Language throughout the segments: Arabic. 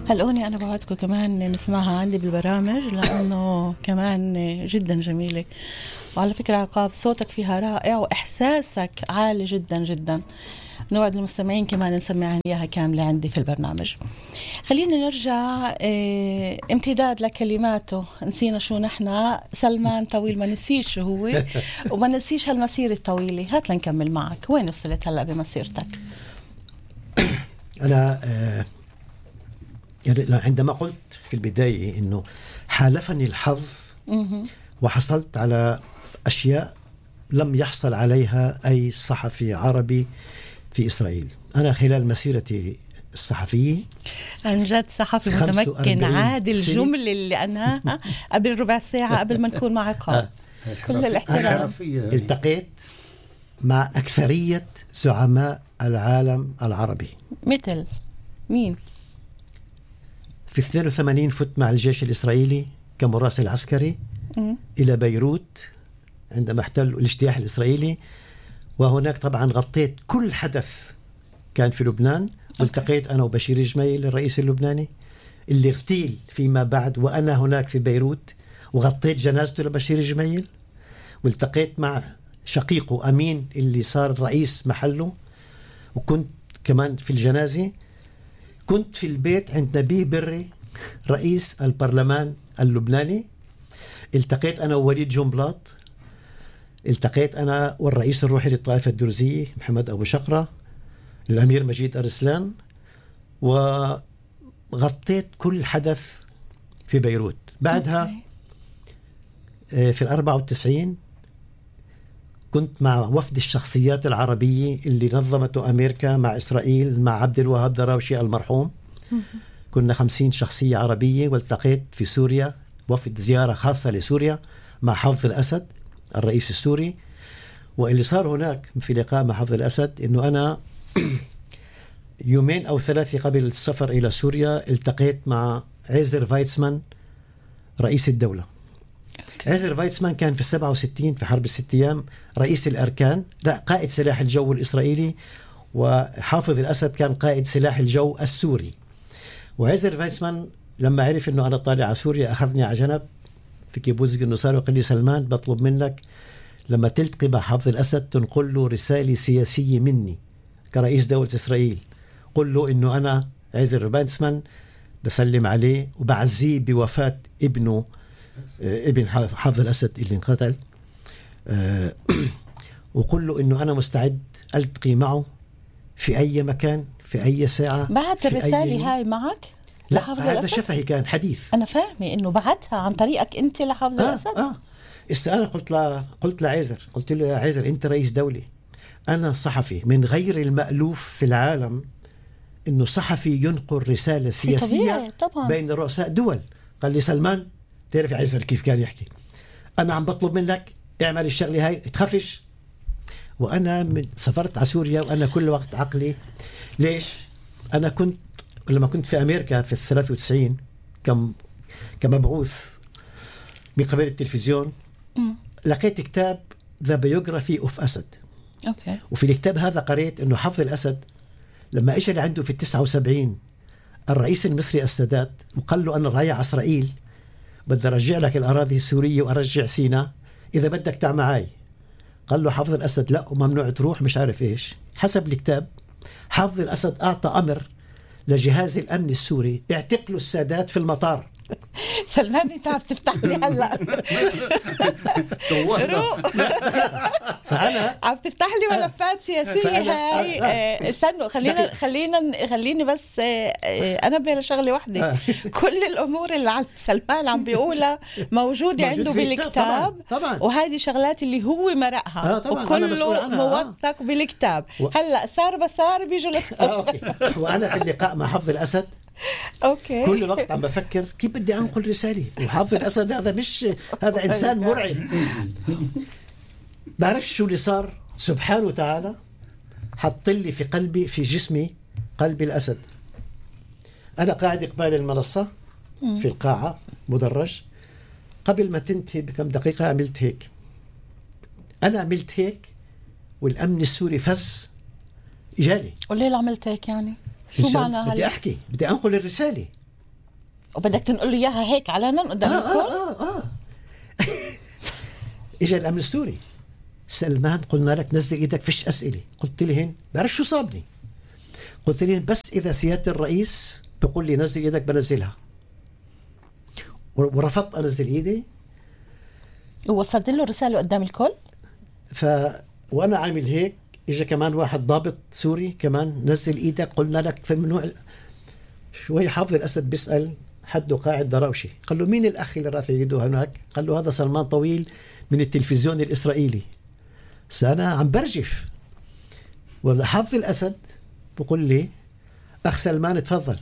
هلقوني أنا بعدكم كمان نسمعها عندي بالبرامج لأنه كمان جدا جميلة. وعلى فكرة عقاب صوتك فيها رائع وإحساسك عالي جدا جدا. نوعد المستمعين كمان نسمع إياها كاملة عندي في البرنامج. خلينا نرجع امتداد لكلماته. نسينا شو نحن. سلمان طويل ما نسيش شو هو وما نسيش هالمسيرة الطويلة. هات لنكمل معك. وين وصلت هلأ بمسيرتك؟ أنا عندما قلت في البداية إنه حالفني الحظ وحصلت على أشياء لم يحصل عليها أي صحفي عربي في إسرائيل. أنا خلال مسيرتي الصحفية عن جد صحفي متمكن عادل الجملة اللي أنهاها قبل ربع ساعة قبل ما نكون معك. كل الاحترام. التقيت مع أكثرية زعماء العالم العربي. مثل مين؟ في 82 فت مع الجيش الإسرائيلي كمراسل عسكري إلى بيروت عندما احتلوا الاجتياح الإسرائيلي، وهناك طبعا غطيت كل حدث كان في لبنان. والتقيت أنا وبشير جميل الرئيس اللبناني اللي اغتيل فيما بعد، وأنا هناك في بيروت وغطيت جنازته لبشير جميل. والتقيت مع شقيقه أمين اللي صار رئيس محله، وكنت كمان في الجنازة. كنت في البيت عند نبيه بري رئيس البرلمان اللبناني. التقيت أنا ووليد جنبلاط. التقيت أنا والرئيس الروحي للطائفة الدرزية محمد أبو شقرة، الأمير مجيد أرسلان، وغطيت كل حدث في بيروت. بعدها في 94 كنت مع وفد الشخصيات العربية اللي نظمته أمريكا مع إسرائيل مع عبد الوهاب دراوشي المرحوم. كنا 50 شخصية عربية، والتقيت في سوريا وفد زيارة خاصة لسوريا مع حافظ الأسد الرئيس السوري. واللي صار هناك في لقاء مع حافظ الأسد إنه أنا يومين أو ثلاثة قبل السفر إلى سوريا التقيت مع عزر فايتسمان رئيس الدولة. عزر فايتسمان كان في 67 في حرب الست أيام رئيس الأركان، لا قائد سلاح الجو الإسرائيلي، وحافظ الأسد كان قائد سلاح الجو السوري. وعزر فايتسمان لما عرف أنه أنا طالع على سوريا أخذني على جنب في كيبوز النصار وقال لي سلمان بطلب منك لما تلتقي مع حافظ الأسد تنقل له رسالة سياسية مني كرئيس دولة إسرائيل. قل له إنه أنا عزر فايتسمان بسلم عليه وبعزيه بوفاة ابنه ابن حافظ الأسد اللي انقتل، وقل له إنه أنا مستعد ألتقي معه في أي مكان في أي ساعة. بعت الرسالة هاي معك؟ لا هذا شفهي كان حديث. أنا فاهمة إنه بعتها عن طريقك أنت لحافظ الأسد. أنا قلت لعزر، قلت له يا عزر أنت رئيس دولة، أنا صحفي. من غير المألوف في العالم إنه صحفي ينقل رسالة سياسية بين رؤساء دول. قال لي سلمان تعرف عزر كيف كان يحكي، أنا عم بطلب منك اعمل الشغلة هاي تخافش. وأنا سافرت على سوريا وأنا كل وقت عقلي ليش أنا كنت لما كنت في أمريكا في 93 كمبعوث من قبل التلفزيون لقيت كتاب The Biography of Asad. وفي الكتاب هذا قريت أنه حافظ الأسد لما إجا لعنده في 79 الرئيس المصري السادات وقال له أنا رايح على إسرائيل بدي أرجع لك الأراضي السورية وأرجع سيناء إذا بدك تعال معي. قال له حافظ الأسد لا وممنوع تروح مش عارف إيش. حسب الكتاب حافظ الأسد أعطى أمر لجهاز الأمن السوري اعتقلوا السادات في المطار. سلمان انت عم تفتح لي هلا روق فأنا عم تفتح لي ملفات سياسية هاي. استنوا خليني بس أنبه لشغلة واحدة. كل الأمور اللي سلمان عم بيقولها موجودة عنده بالكتاب طبعاً. وهذه شغلات اللي هو مرقها وكله موثق بالكتاب. هلا صار بيجوا وأنا في اللقاء مع حافظ الأسد أوكي. كل وقت عم بفكر كيف بدي أنقل رسالة. وحافظ الأسد هذا إنسان مرعب. بعرفش شو اللي صار. سبحانه وتعالى حط لي في قلبي في جسمي قلب الأسد. أنا قاعد قبال المنصة في القاعة مدرج. قبل ما تنتهي بكم دقيقة عملت هيك. أنا عملت هيك والأمن السوري فز إجالي. وليه عملت هيك يعني؟ شو معنى بدي أحكي بدي أنقل الرسالة. وبدك تنقل له اياها هيك علنا قدام الكل؟ اجى الامن السوري: سلمان قلنا لك نزل ايدك، فيش اسئله. قلت لهن بعرف شو صابني، قلت لهن بس اذا سياده الرئيس بقول لي نزل ايدك بنزلها. ورفضت انزل ايدي. ووصلت له رساله قدام الكل. وانا عامل هيك اجى كمان واحد ضابط سوري كمان: نزل ايدك قلنا لك. فممنوع. شوي حافظ الاسد بيسال حده قاعد دراوشي، قال له: مين الاخ اللي رافع يده هناك؟ قال له: هذا سلمان طويل من التلفزيون الاسرائيلي. انا عم برجف. وحافظ الاسد بقول لي: اخ سلمان تفضل.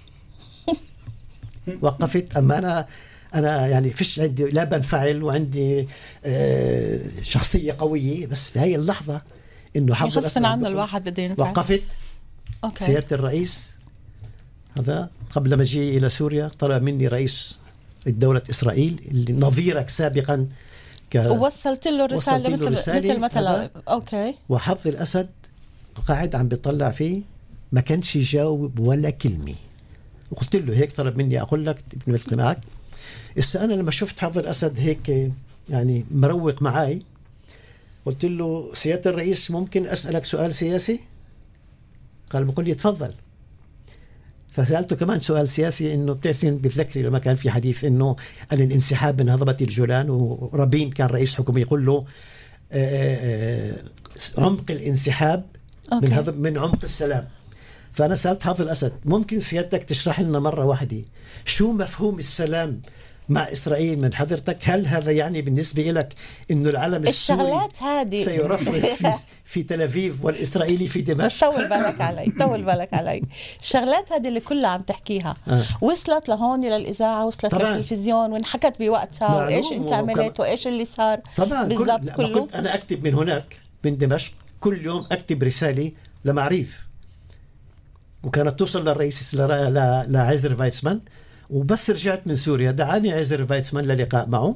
وقفت. اما انا يعني فيش عندي، لا بنفعل، وعندي شخصيه قويه، بس في هاي اللحظه انه حافظ الاسد عنا الواحد بده ينفعل. وقفت. سياده الرئيس هذا قبل ما اجي الى سوريا طلب مني رئيس دولة إسرائيل اللي نظيرك سابقا ووصلت له رسالة مثل أوكي. وحافظ الأسد قاعد عم بيطلع فيه، ما كانش يجاوب ولا كلمة. وقلت له هيك طلب مني أقول لك بنلتقي معك. أنا لما شفت حافظ الأسد هيك يعني مروق معاي، قلت له: سيادة الرئيس ممكن أسألك سؤال سياسي؟ قال بقول لي: تفضل. فسألته كمان سؤال سياسي، إنه بتعرفين بتذكري لما كان في حديث إنه الانسحاب من هضبة الجولان، ورابين كان رئيس حكومة يقول له عمق الانسحاب من عمق السلام. فأنا سألت حافظ الأسد: ممكن سيادتك تشرح لنا مرة واحدة شو مفهوم السلام مع إسرائيل من حضرتك؟ هل هذا يعني بالنسبة لك إنه العلم السوري سيرفرف في تل أبيب والإسرائيلي في دمشق؟ طول بالك علي. الشغلات هذه اللي كلها عم تحكيها وصلت لهون للإذاعة، وصلت للتلفزيون، وانحكت بوقتها، وإيش أنت عملت وإيش اللي صار بالضبط كله. كنت أنا أكتب من هناك من دمشق كل يوم، أكتب رسالة لمعريف، وكانت توصل للرئيس لعزر فايتسمان. وبس رجعت من سوريا دعاني عزر فايتسمان للقاء معه.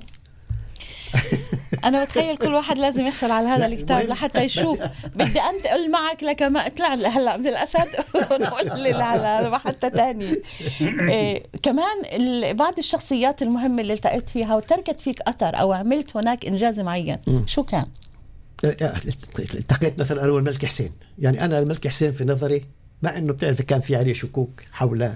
أنا بتخيل كل واحد لازم يحصل على هذا الكتاب لحتى يشوف. بدي أنتقل معك لكما اطلع هلا من الأسد ونقول لي على محطة تانية. كمان بعض الشخصيات المهمة اللي التقيت فيها وتركت فيك أثر أو عملت هناك إنجاز معين، شو كان؟ التقيت مثلا أنا والملك حسين. يعني أنا الملك حسين في نظري، مع انه بتعرف كان في عليه شكوك حول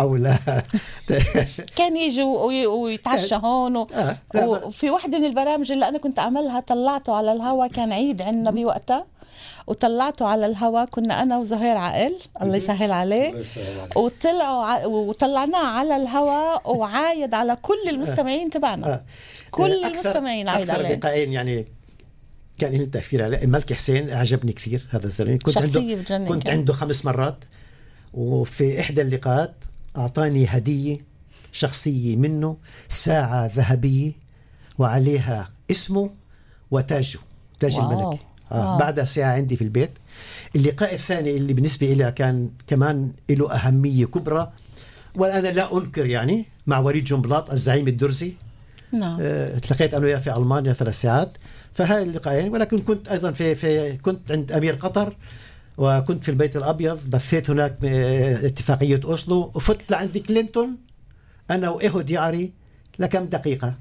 كان يجي ويتعشى هون وفي واحدة من البرامج اللي انا كنت اعملها طلعته على الهوا، كان عيد عندنا بوقتها، وطلعته على الهوا، كنا انا وزهير عقل الله يسهل عليه، وطلعناه على الهوا وعايد على كل المستمعين تبعنا. كل المستمعين عايد عليه. اكثر لقاءين يعني كان له تأثير على الملك حسين. أعجبني كثير هذا الزلمة. كنت عنده 5 مرات، وفي إحدى اللقاءات أعطاني هدية شخصية منه، ساعة ذهبية وعليها اسمه وتاجه، تاج الملك. بعدها ساعة عندي في البيت. اللقاء الثاني اللي بالنسبة إلي كان كمان له أهمية كبرى، وأنا لا أنكر، يعني مع وليد جنبلاط الزعيم الدرزي. تلقيت أنا وياه في ألمانيا 3 ساعات. فهاي اللقاءين. ولكن كنت أيضا كنت عند أمير قطر، وكنت في البيت الأبيض، بثيت هناك اتفاقية أوسلو، وفت لعند كلينتون أنا وإيهود يعري لكم دقيقة.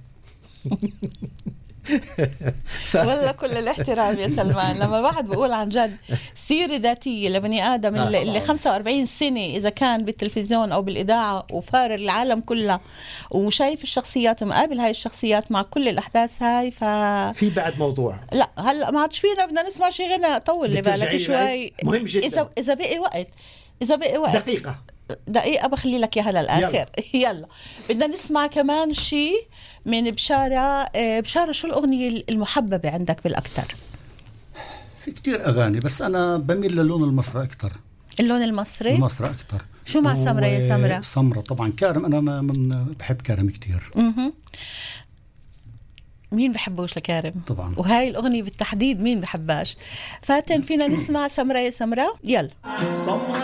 والله كل الاحترام يا سلمان. لما واحد بقول عن جد سيرة ذاتية لبني آدم اللي 45 سنة إذا كان بالتلفزيون أو بالإذاعة وفارر العالم كله، وشايف الشخصيات ومقابل هاي الشخصيات مع كل الأحداث هاي. في بعد موضوع، لا هلا ما عادش فينا، بدنا نسمع شيء غنى. طول لي بالك شوي، مهم جدا. إذا بقي وقت دقيقة بخلي لك إياها للآخر. يلا بدنا نسمع كمان شيء من بشارة. شو الأغنية المحببة عندك بالأكثر؟ في كتير أغاني، بس أنا بميل للون المصري أكتر. اللون المصري أكتر. شو مع سمرة يا سمرة؟ سمرة طبعا. كارم أنا بحب كارم كتير. مين بحبوش لكارم طبعا، وهاي الأغنية بالتحديد مين بحباش. فاتن فينا نسمع سمرة يا سمرة. يلا.